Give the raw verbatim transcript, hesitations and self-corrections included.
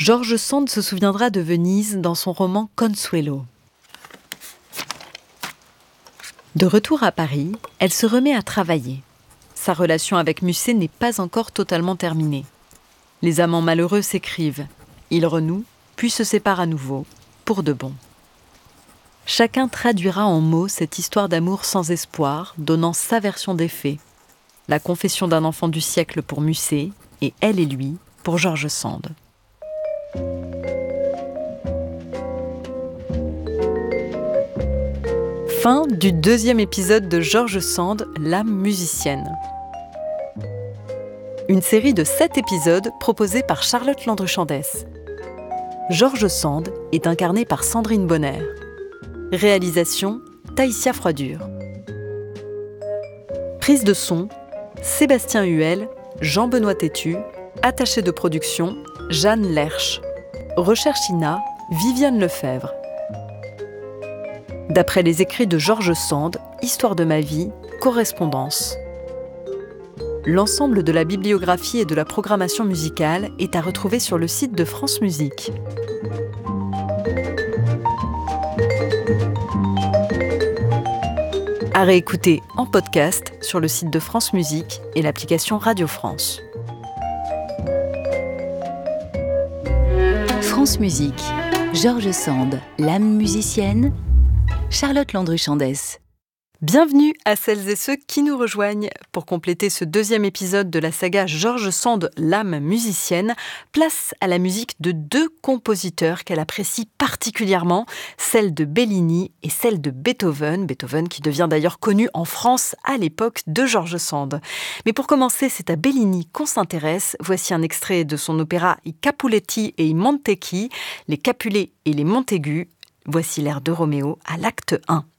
George Sand se souviendra de Venise dans son roman Consuelo. De retour à Paris, elle se remet à travailler. Sa relation avec Musset n'est pas encore totalement terminée. Les amants malheureux s'écrivent. Ils renouent, puis se séparent à nouveau, pour de bon. Chacun traduira en mots cette histoire d'amour sans espoir, donnant sa version des faits. La confession d'un enfant du siècle pour Musset, et Elle et lui pour George Sand. Fin du deuxième épisode de George Sand, l'âme musicienne. Une série de sept épisodes proposée par Charlotte Landru-Chandès. George Sand est incarné par Sandrine Bonner. Réalisation, Taïsia Froidure. Prise de son, Sébastien Huel, Jean-Benoît Tétu, attaché de production, Jeanne Lerche. Recherche I N A, Viviane Lefebvre. D'après les écrits de George Sand, Histoire de ma vie, correspondance. L'ensemble de la bibliographie et de la programmation musicale est à retrouver sur le site de France Musique. À réécouter en podcast sur le site de France Musique et l'application Radio France. France Musique, George Sand, l'âme musicienne, Charlotte Landru-Chandès. Bienvenue à celles et ceux qui nous rejoignent. Pour compléter ce deuxième épisode de la saga George Sand, l'âme musicienne, place à la musique de deux compositeurs qu'elle apprécie particulièrement, celle de Bellini et celle de Beethoven, Beethoven qui devient d'ailleurs connu en France à l'époque de George Sand. Mais pour commencer, c'est à Bellini qu'on s'intéresse. Voici un extrait de son opéra I Capuletti e i Montecchi, les Capulets et les Montaigu. Voici l'air de Roméo à l'acte un.